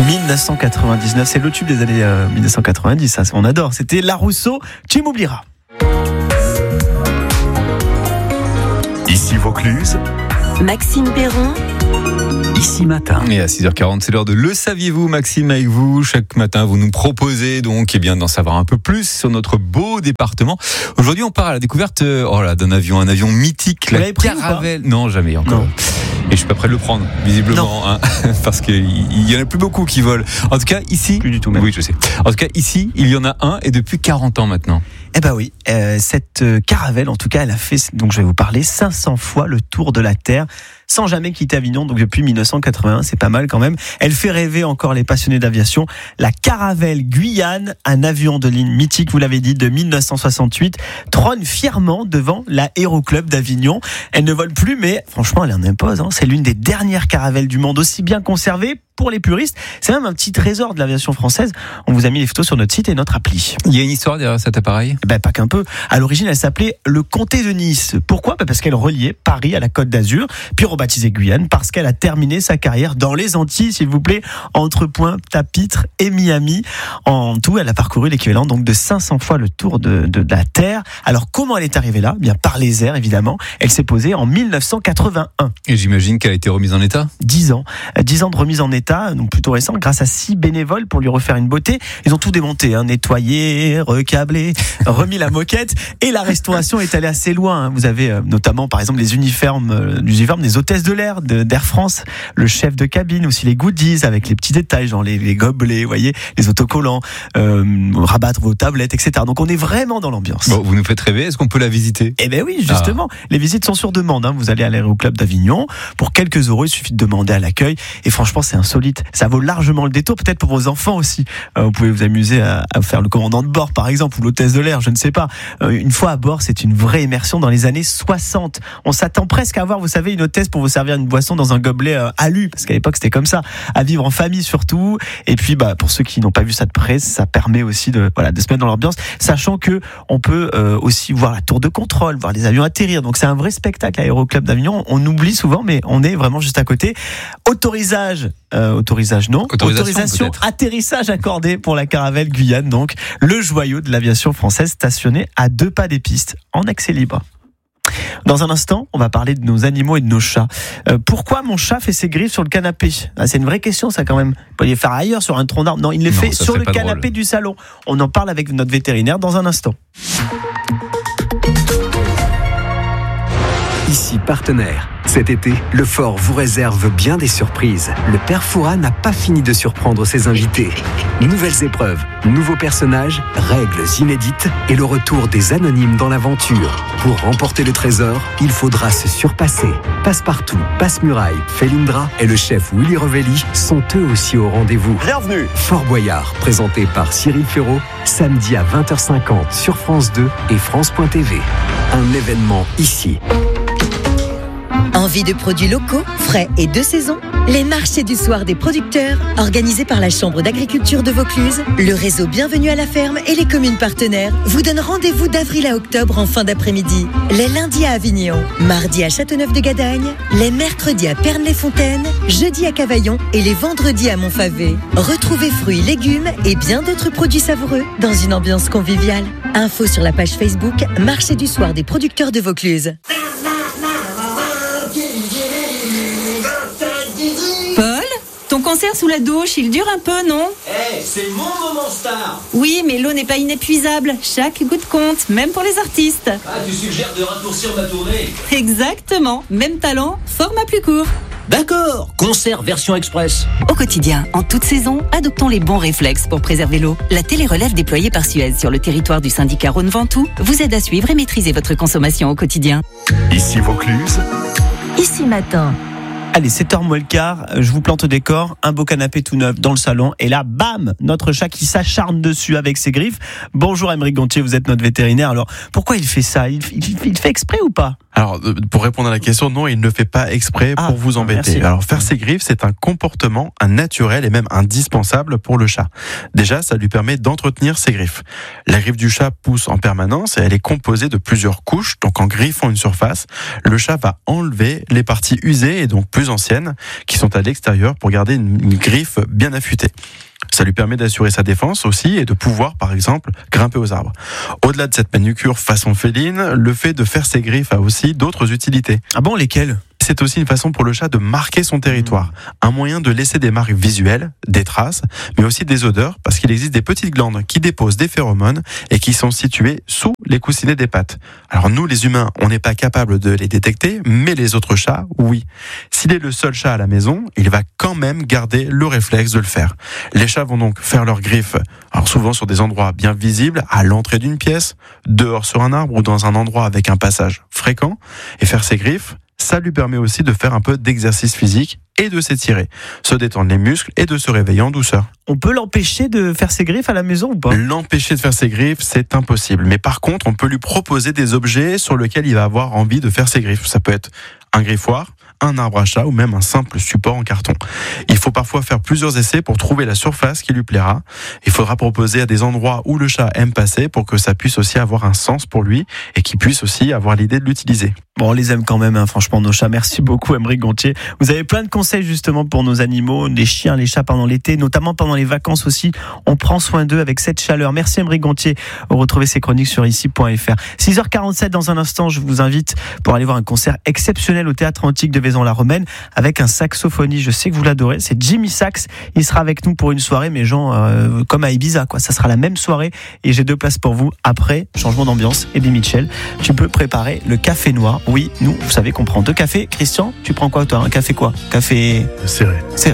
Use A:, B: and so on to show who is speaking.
A: 1999, c'est le tube des années 1990, ça, on adore. C'était La Rousseau, Tu m'oublieras.
B: Ici Vaucluse,
C: Maxime Perron.
B: Ici Matin.
D: Et à 6h40, c'est l'heure de Le Saviez-vous, Maxime, avec vous. Chaque matin, vous nous proposez donc d'en savoir un peu plus sur notre beau département. Aujourd'hui, on part à la découverte d'un avion, un avion mythique,
A: vous
D: la Caravelle. Non, jamais encore.
A: Non.
D: Et je suis pas prêt de le prendre, visiblement, parce qu'il y en a plus beaucoup qui volent. En tout cas, ici,
A: plus du tout même.
D: Oui, je sais. En tout cas, ici, il y en a un, et depuis 40 ans maintenant.
A: Eh ben oui, cette Caravelle, en tout cas, elle a fait, donc je vais vous parler, 500 fois le tour de la Terre, sans jamais quitter Avignon, donc depuis 1981, c'est pas mal quand même. Elle fait rêver encore les passionnés d'aviation. La Caravelle Guyane, un avion de ligne mythique, vous l'avez dit, de 1968, trône fièrement devant l'Aéroclub d'Avignon. Elle ne vole plus, mais franchement, elle en impose. C'est l'une des dernières caravelles du monde, aussi bien conservée. Pour les puristes, c'est même un petit trésor de l'aviation française. On vous a mis les photos sur notre site et notre appli.
D: Il y a une histoire derrière cet appareil ?
A: Pas qu'un peu. À l'origine, elle s'appelait le Comté de Nice. Pourquoi ? Parce qu'elle reliait Paris à la Côte d'Azur, puis rebaptisée Guyane, parce qu'elle a terminé sa carrière dans les Antilles, s'il vous plaît, entre Pointe-à-Pitre et Miami. En tout, elle a parcouru l'équivalent donc de 500 fois le tour de la Terre. Alors, comment elle est arrivée là ? Bien par les airs, évidemment. Elle s'est posée en 1981.
D: Et j'imagine qu'elle a été remise en état ?
A: 10 ans. 10 ans de remise en état, donc plutôt récent, grâce à 6 bénévoles pour lui refaire une beauté. Ils ont tout démonté, nettoyé, recablé, remis la moquette, et la restauration est allée assez loin. Vous avez notamment, par exemple, les uniformes des hôtesses de l'air d'Air France, le chef de cabine, aussi les goodies avec les petits détails, genre les gobelets, vous voyez, les autocollants, rabattre vos tablettes, etc. Donc on est vraiment dans l'ambiance.
D: Bon, vous nous faites rêver, est-ce qu'on peut la visiter ?
A: Eh ben oui, justement. Les visites sont sur demande. Vous allez à l'Aéroclub d'Avignon. Pour quelques euros, il suffit de demander à l'accueil. Et franchement, c'est insolite. Ça vaut largement le détour, peut-être pour vos enfants aussi. Vous pouvez vous amuser à faire le commandant de bord, par exemple, ou l'hôtesse de l'air, je ne sais pas. Une fois à bord, c'est une vraie immersion dans les années 60. On s'attend presque à voir, vous savez, une hôtesse pour vous servir une boisson dans un gobelet alu, parce qu'à l'époque, c'était comme ça. À vivre en famille surtout. Et puis, pour ceux qui n'ont pas vu ça de près, ça permet aussi de se mettre dans l'ambiance, sachant que on peut aussi voir la tour de contrôle, voir les avions atterrir. Donc, c'est un vrai spectacle à Aéroclub d'Avignon. On oublie souvent, mais on est vraiment juste à côté. Autorisation, atterrissage accordé pour la Caravelle Guyane, donc le joyau de l'aviation française stationné à 2 pas des pistes, en accès libre. Dans un instant, on va parler de nos animaux et de nos chats. Pourquoi mon chat fait ses griffes sur le canapé ? C'est une vraie question, ça, quand même. Il peut les faire ailleurs, sur un tronc d'arbre. Non, il les fait sur le canapé du salon. On en parle avec notre vétérinaire dans un instant.
B: Ici Partenaire. Cet été, le Fort vous réserve bien des surprises. Le Père Fouras n'a pas fini de surprendre ses invités. Nouvelles épreuves, nouveaux personnages, règles inédites et le retour des anonymes dans l'aventure. Pour remporter le trésor, il faudra se surpasser. Passepartout, Passe-Muraille, Felindra et le chef Willy Revelli sont eux aussi au rendez-vous.
E: Bienvenue.
B: Fort Boyard, présenté par Cyril Ferraud, samedi à 20h50 sur France 2 et France.tv. Un événement ici.
C: Envie de produits locaux, frais et de saison ? Les marchés du soir des producteurs, organisés par la Chambre d'agriculture de Vaucluse, le réseau Bienvenue à la ferme et les communes partenaires vous donnent rendez-vous d'avril à octobre en fin d'après-midi. Les lundis à Avignon, mardi à Châteauneuf-de-Gadagne, les mercredis à Pernes-les-Fontaines, jeudi à Cavaillon et les vendredis à Montfavet. Retrouvez fruits, légumes et bien d'autres produits savoureux dans une ambiance conviviale. Info sur la page Facebook Marché du soir des producteurs de Vaucluse.
F: Ton concert sous la douche, il dure un peu, non ?
E: C'est mon moment star.
F: Oui, mais l'eau n'est pas inépuisable. Chaque goutte compte, même pour les artistes.
E: Tu suggères de raccourcir ma tournée ?
F: Exactement. Même talent, format plus court.
E: D'accord, concert version express.
G: Au quotidien, en toute saison, adoptons les bons réflexes pour préserver l'eau. La télérelève déployée par Suez sur le territoire du syndicat Rhône-Ventoux vous aide à suivre et maîtriser votre consommation au quotidien.
B: Ici Vaucluse.
C: Ici Matin.
A: Allez, 7h moins le quart, je vous plante au décor, un beau canapé tout neuf dans le salon, et là, bam, notre chat qui s'acharne dessus avec ses griffes. Bonjour Aymeric Gontier, vous êtes notre vétérinaire. Alors, pourquoi il fait ça ? Il fait exprès ou pas ?
H: Alors, pour répondre à la question, non, il ne fait pas exprès pour vous embêter.
A: Merci.
H: Alors, faire ses griffes, c'est un comportement naturel et même indispensable pour le chat. Déjà, ça lui permet d'entretenir ses griffes. La griffe du chat pousse en permanence et elle est composée de plusieurs couches. Donc, en griffant une surface, le chat va enlever les parties usées et donc plus anciennes qui sont à l'extérieur pour garder une griffe bien affûtée. Ça lui permet d'assurer sa défense aussi et de pouvoir, par exemple, grimper aux arbres. Au-delà de cette manucure façon féline, le fait de faire ses griffes a aussi d'autres utilités.
A: Ah bon, lesquels ?
H: C'est aussi une façon pour le chat de marquer son territoire. Un moyen de laisser des marques visuelles, des traces, mais aussi des odeurs, parce qu'il existe des petites glandes qui déposent des phéromones et qui sont situées sous les coussinets des pattes. Alors nous, les humains, on n'est pas capable de les détecter, mais les autres chats, oui. S'il est le seul chat à la maison, il va quand même garder le réflexe de le faire. Les chats vont donc faire leurs griffes, alors souvent sur des endroits bien visibles, à l'entrée d'une pièce, dehors sur un arbre ou dans un endroit avec un passage fréquent, et faire ses griffes, ça lui permet aussi de faire un peu d'exercice physique et de s'étirer, se détendre les muscles et de se réveiller en douceur.
A: On peut l'empêcher de faire ses griffes à la maison ou pas ?
H: L'empêcher de faire ses griffes, c'est impossible. Mais par contre, on peut lui proposer des objets sur lesquels il va avoir envie de faire ses griffes. Ça peut être un griffoir, un arbre à chat ou même un simple support en carton. Il faut parfois faire plusieurs essais pour trouver la surface qui lui plaira. Il faudra proposer à des endroits où le chat aime passer pour que ça puisse aussi avoir un sens pour lui et qu'il puisse aussi avoir l'idée de l'utiliser.
A: Bon, on les aime quand même, franchement, nos chats. Merci beaucoup, Aymeric Gontier. Vous avez plein de conseils justement pour nos animaux, les chiens, les chats pendant l'été, notamment pendant les vacances aussi. On prend soin d'eux avec cette chaleur. Merci, Aymeric Gontier. Retrouvez ces chroniques sur ici.fr. 6h47, dans un instant, je vous invite pour aller voir un concert exceptionnel au Théâtre Antique de Vaison-la-Romaine avec un saxophoniste. Je sais que vous l'adorez. C'est Jimmy Sax. Il sera avec nous pour une soirée, mais genre comme à Ibiza, quoi. Ça sera la même soirée et j'ai 2 places pour vous. Après, changement d'ambiance. Eddie Mitchell, tu peux préparer le café noir. Oui, nous, vous savez qu'on prend 2 cafés. Christian, tu prends quoi toi ? Un café quoi ? Café
H: C'est vrai.